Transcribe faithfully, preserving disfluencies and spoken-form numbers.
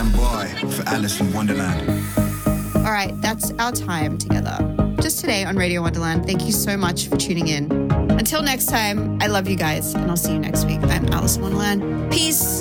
stand by for Alice in Wonderland. All right, that's our time together. Just today on Radio Wonderland. Thank you so much for tuning in. Until next time, I love you guys, and I'll see you next week. I'm Alice in Wonderland. Peace.